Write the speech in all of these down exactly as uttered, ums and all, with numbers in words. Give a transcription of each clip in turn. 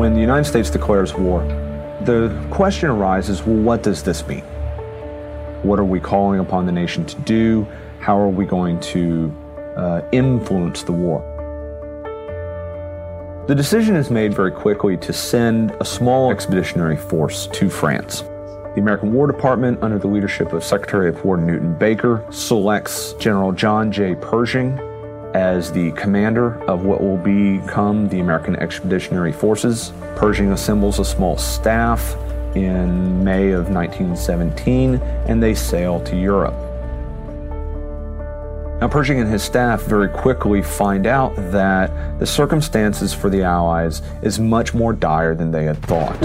when the United States declares war, the question arises, well, what does this mean? What are we calling upon the nation to do? How are we going to uh, influence the war? The decision is made very quickly to send a small expeditionary force to France. The American War Department, under the leadership of Secretary of War Newton Baker, selects General John J. Pershing as the commander of what will become the American Expeditionary Forces. Pershing assembles a small staff in May of nineteen seventeen, and they sail to Europe. Now, Pershing and his staff very quickly find out that the circumstances for the Allies is much more dire than they had thought.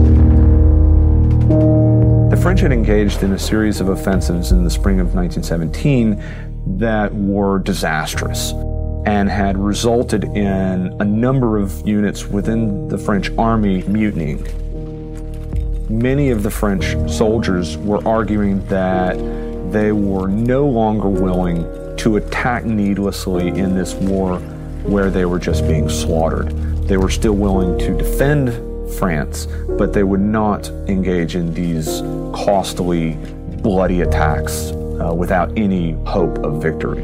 The French had engaged in a series of offensives in the spring of nineteen seventeen that were disastrous and had resulted in a number of units within the French army mutinying. Many of the French soldiers were arguing that they were no longer willing to attack needlessly in this war where they were just being slaughtered. They were still willing to defend France, but they would not engage in these costly, bloody attacks uh, without any hope of victory.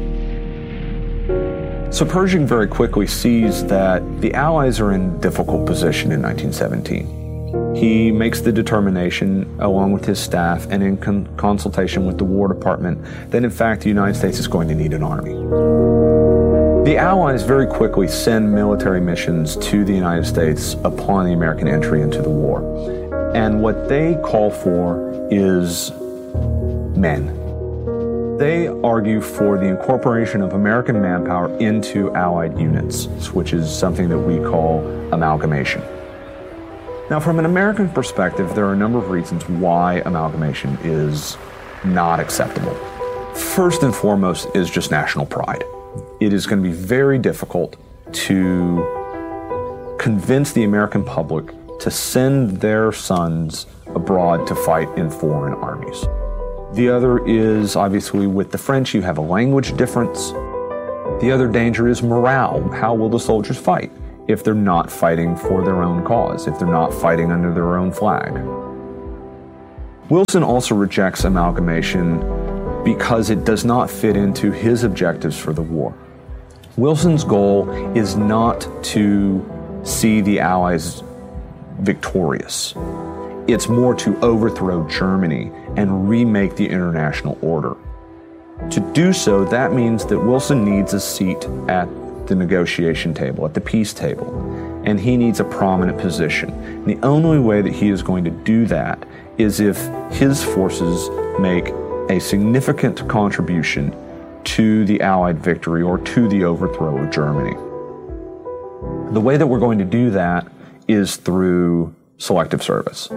So Pershing very quickly sees that the Allies are in a difficult position in nineteen seventeen. He makes the determination, along with his staff and in con- consultation with the War Department, that in fact the United States is going to need an army. The Allies very quickly send military missions to the United States upon the American entry into the war. And what they call for is men. They argue for the incorporation of American manpower into Allied units, which is something that we call amalgamation. Now, from an American perspective, there are a number of reasons why amalgamation is not acceptable. First and foremost is just national pride. It is going to be very difficult to convince the American public to send their sons abroad to fight in foreign armies. The other is, obviously, with the French, you have a language difference. The other danger is morale. How will the soldiers fight if they're not fighting for their own cause, if they're not fighting under their own flag? Wilson also rejects amalgamation because it does not fit into his objectives for the war. Wilson's goal is not to see the Allies victorious. It's more to overthrow Germany and remake the international order. To do so, that means that Wilson needs a seat at the negotiation table, at the peace table, and he needs a prominent position. And the only way that he is going to do that is if his forces make a significant contribution to the Allied victory or to the overthrow of Germany. The way that we're going to do that is through selective service.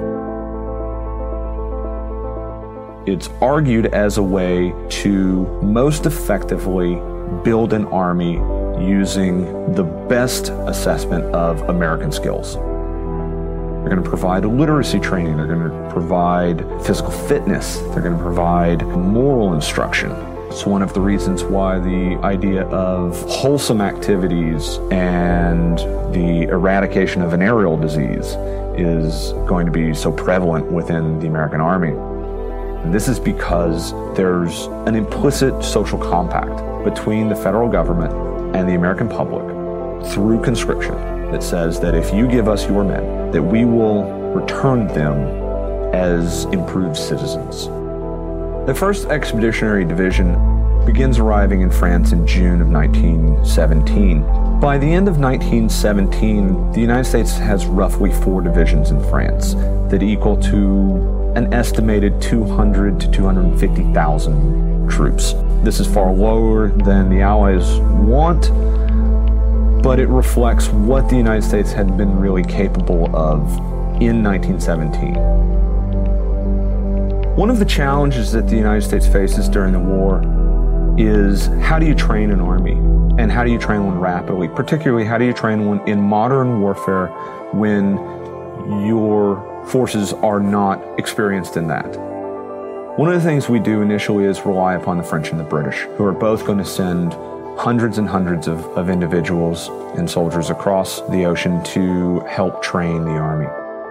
It's argued as a way to most effectively build an army using the best assessment of American skills. They're going to provide literacy training, they're going to provide physical fitness, they're going to provide moral instruction. It's one of the reasons why the idea of wholesome activities and the eradication of venereal disease is going to be so prevalent within the American Army. And this is because there's an implicit social compact between the federal government and the American public through conscription that says that if you give us your men, that we will return them as improved citizens. The first Expeditionary Division begins arriving in France in June of nineteen seventeen. By the end of nineteen seventeen, the United States has roughly four divisions in France that equal to an estimated two hundred to two hundred fifty thousand troops. This is far lower than the Allies want, but it reflects what the United States had been really capable of in nineteen seventeen. One of the challenges that the United States faces during the war is how do you train an army, and how do you train one rapidly? Particularly, how do you train one in modern warfare when your forces are not experienced in that? One of the things we do initially is rely upon the French and the British, who are both going to send hundreds and hundreds of, of individuals and soldiers across the ocean to help train the Army.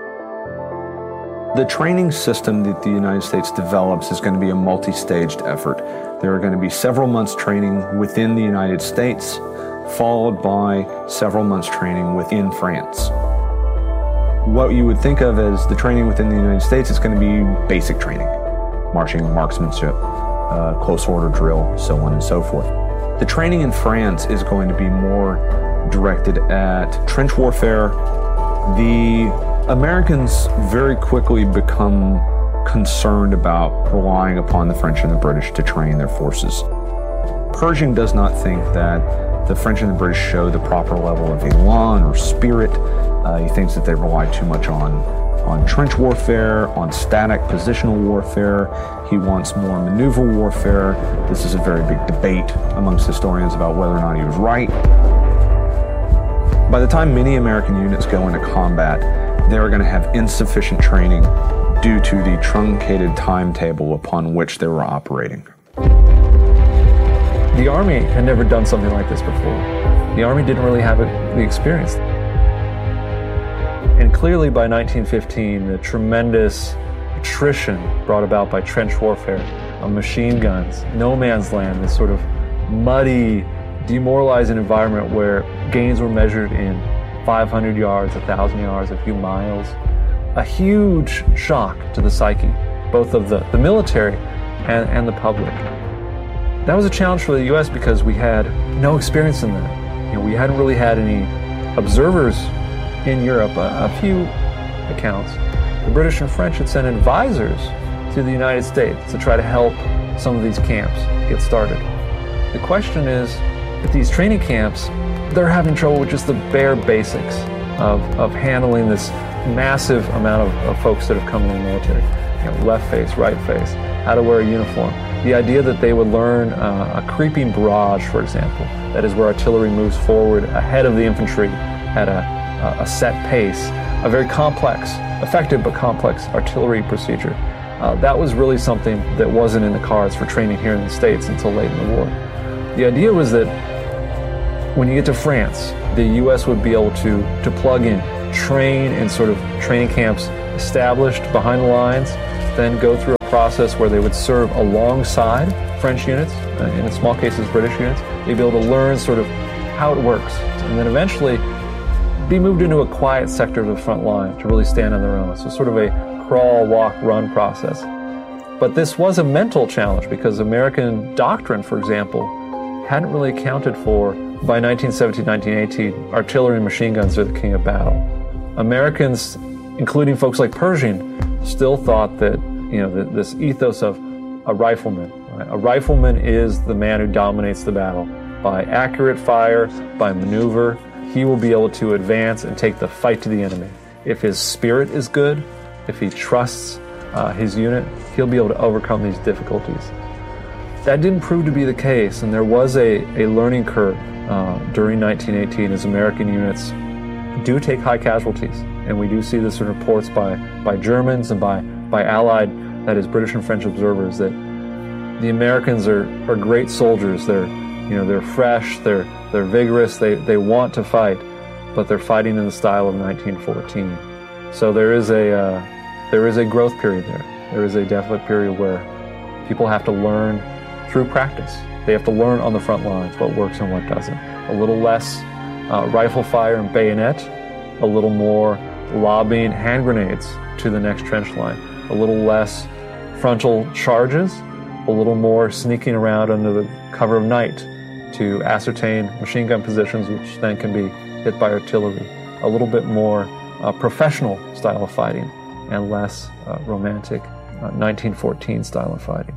The training system that the United States develops is going to be a multi-staged effort. There are going to be several months training within the United States, followed by several months training within France. What you would think of as the training within the United States is going to be basic training, marching, marksmanship, uh, close order drill, so on and so forth. The training in France is going to be more directed at trench warfare. The Americans very quickly become concerned about relying upon the French and the British to train their forces. Pershing does not think that the French and the British show the proper level of élan or spirit. Uh, he thinks that they rely too much on, on trench warfare, on static positional warfare. He wants more maneuver warfare. This is a very big debate amongst historians about whether or not he was right. By the time many American units go into combat, they're going to have insufficient training due to the truncated timetable upon which they were operating. The Army had never done something like this before. The Army didn't really have the experience. And clearly by nineteen fifteen, the tremendous attrition brought about by trench warfare, of machine guns, no man's land, this sort of muddy, demoralizing environment where gains were measured in five hundred yards, one thousand yards, a few miles. A huge shock to the psyche, both of the, the military and, and the public. That was a challenge for the U S because we had no experience in that. You know, we hadn't really had any observers in Europe, a, a few accounts. The British and French had sent advisors to the United States to try to help some of these camps get started. The question is, at these training camps, they're having trouble with just the bare basics of, of handling this massive amount of, of folks that have come in the military. You know, left face, right face, how to wear a uniform. The idea that they would learn uh, a creeping barrage, for example, that is where artillery moves forward ahead of the infantry at a, a set pace, a very complex, effective but complex artillery procedure. Uh, that was really something that wasn't in the cards for training here in the States until late in the war. The idea was that when you get to France, the U S would be able to, to plug in, train in sort of training camps established behind the lines, then go through a process where they would serve alongside French units, uh, and in small cases British units. They'd be able to learn sort of how it works, and then eventually be moved into a quiet sector of the front line to really stand on their own. So sort of a crawl, walk, run process. But this was a mental challenge because American doctrine, for example, hadn't really accounted for, by nineteen seventeen, nineteen eighteen, artillery and machine guns are the king of battle. Americans, including folks like Pershing, still thought that, you know, that this ethos of a rifleman. Right? A rifleman is the man who dominates the battle. By accurate fire, by maneuver, he will be able to advance and take the fight to the enemy. If his spirit is good, if he trusts uh, his unit, he'll be able to overcome these difficulties. That didn't prove to be the case, and there was a, a learning curve uh, during nineteen eighteen as American units do take high casualties. And we do see this in reports by, by Germans and by, by Allied, that is British and French observers, that the Americans are, are great soldiers. They're, you know, they're fresh, they're, they're vigorous, they, they want to fight, but they're fighting in the style of nineteen fourteen. So there is a, uh, there is a growth period there. There is a definite period where people have to learn through practice. They have to learn on the front lines what works and what doesn't. A little less uh, rifle fire and bayonet, a little more lobbing hand grenades to the next trench line, a little less frontal charges, a little more sneaking around under the cover of night to ascertain machine gun positions, which then can be hit by artillery, a little bit more uh, professional style of fighting and less uh, romantic uh, nineteen fourteen style of fighting.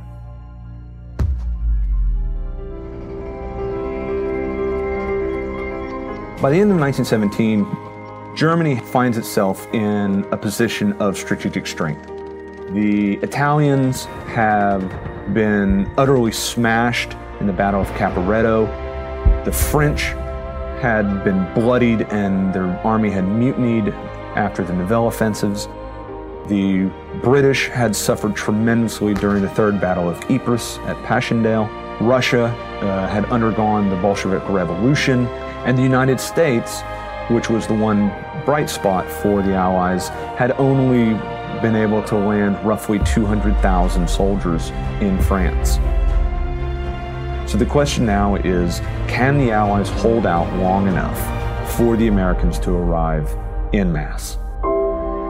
By the end of nineteen seventeen, Germany finds itself in a position of strategic strength. The Italians have been utterly smashed in the Battle of Caporetto. The French had been bloodied and their army had mutinied after the Nivelle offensives. The British had suffered tremendously during the Third Battle of Ypres at Passchendaele. Russia uh, had undergone the Bolshevik Revolution, and the United States, which was the one bright spot for the Allies, had only been able to land roughly two hundred thousand soldiers in France. So the question now is, can the Allies hold out long enough for the Americans to arrive en masse?